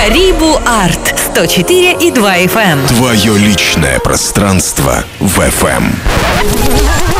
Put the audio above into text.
Карибу Арт 104,2 FM. Твое личное пространство в FM.